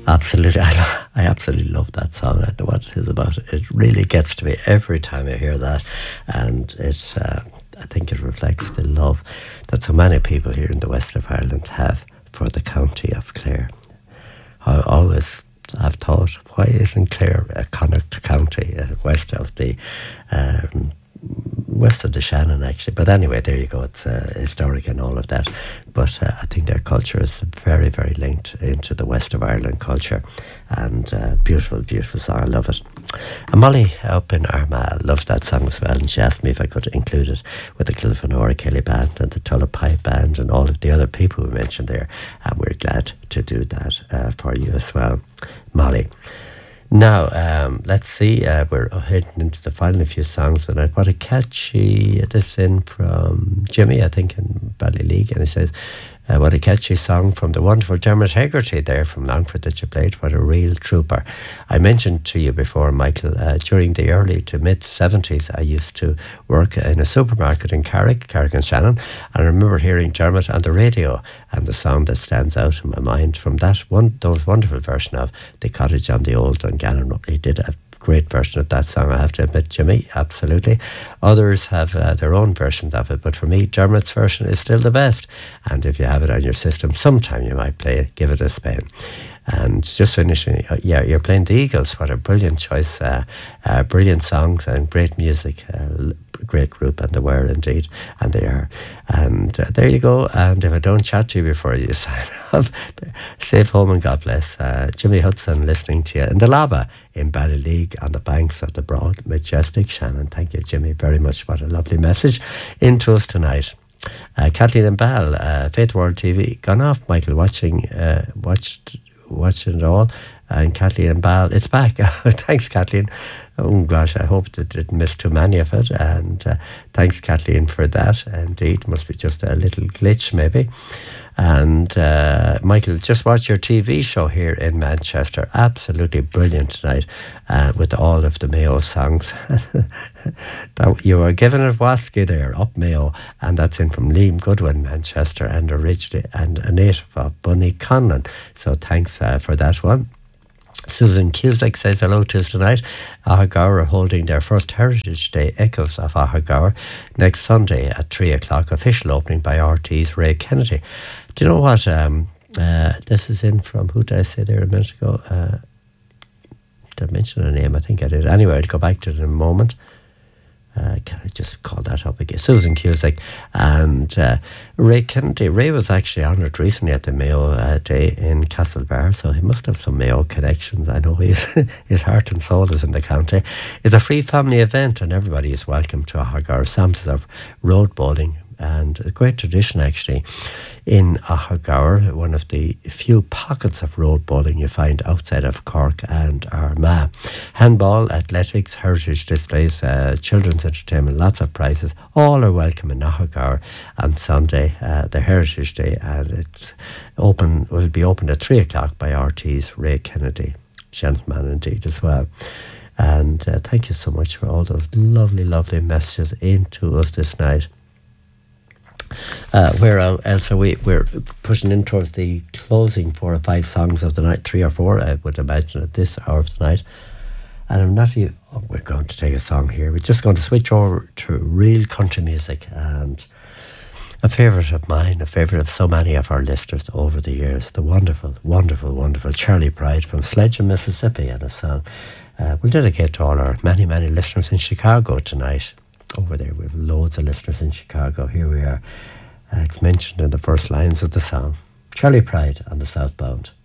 Absolutely. I absolutely love that song. I don't know what it is about it. It really gets to me every time I hear that. And I think it reflects the love that so many people here in the west of Ireland have for the county of Clare. I always have thought, why isn't Clare a Connacht county west of the Shannon, actually? But anyway, there you go. It's historic and all of that. But I think their culture is very, very linked into the west of Ireland culture. And beautiful, beautiful song. I love it. And Molly up in Armagh loves that song as well, and she asked me if I could include it with the Kilfanora Kelly Band and the Tulla Pipe Band and all of the other people we mentioned there. And we're glad to do that for you as well, Molly. Now, let's see, we're heading into the final few songs tonight. What a catchy, this in from Jimmy, I think, in Ballyleague, and he says, what a catchy song from the wonderful Dermot Hegarty there from Longford that you played. What a real trooper. I mentioned to you before, Michael, during the early to mid-70s, I used to work in a supermarket in Carrick and Shannon, and I remember hearing Dermot on the radio, and the song that stands out in my mind from those wonderful version of The Cottage on the Old Dungannon. He did a great version of that song, I have to admit, Jimmy, absolutely. Others have their own versions of it, but for me, Dermot's version is still the best. And if you have it on your system, sometime you might play it, give it a spin. And just finishing, you're playing the Eagles. What a brilliant choice. Brilliant songs and great music. Great group, and they were indeed, and they are. And there you go. And if I don't chat to you before you sign off, safe home and God bless. Jimmy Hudson listening to you in the Lava in Ballyleague on the banks of the broad, majestic Shannon. Thank you, Jimmy, very much. What a lovely message into us tonight. Kathleen and Bell, Faith World TV, gone off, Michael, watching it all. And Kathleen and Bal, it's back. Thanks, Kathleen. Oh gosh, I hope that didn't miss too many of it. And thanks, Kathleen, for that. Indeed, must be just a little glitch maybe. And Michael, just watch your TV show here in Manchester. Absolutely brilliant tonight, with all of the Mayo songs. You were giving it wasky there, up Mayo, and that's in from Liam Goodwin, Manchester, and originally and a native of Bunny Conlon. So thanks for that one. Susan Cusack says hello to us tonight. Ahagour are holding their first Heritage Day Echoes of Ahagour next Sunday at 3 o'clock. Official opening by RT's Ray Kennedy. Do you know what? This is in from, who did I say there a minute ago? Did I mention a name? I think I did. Anyway, I'll go back to it in a moment. Can I just call that up again? Susan Cusack and Ray Kennedy. Ray was actually honoured recently at the Mayo Day in Castlebar, so he must have some Mayo connections. I know his heart and soul is in the county. It's a free family event, and everybody is welcome to Ahagour. Samples of road bowling, and a great tradition actually in Ahagour, one of the few pockets of road bowling you find outside of Cork and Armagh. Handball, athletics, heritage displays, children's entertainment, lots of prizes, all are welcome in Ahagour on Sunday, the Heritage Day, and it's will be opened at 3 o'clock by RT's Ray Kennedy, gentleman indeed as well. And thank you so much for all those lovely, lovely messages into us this night. Where else are we're pushing in towards the closing 4 or 5 songs of the night, 3 or 4 I would imagine at this hour of the night. And I'm not even, we're going to take a song here. We're just going to switch over to real country music, and a favourite of mine, a favourite of so many of our listeners over the years, the wonderful, wonderful, wonderful Charlie Pride from Sledge in Mississippi, and a song we'll dedicate to all our many, many listeners in Chicago tonight. Over there, we have loads of listeners in Chicago. Here we are. It's mentioned in the first lines of the song. Charlie Pride on the Southbound.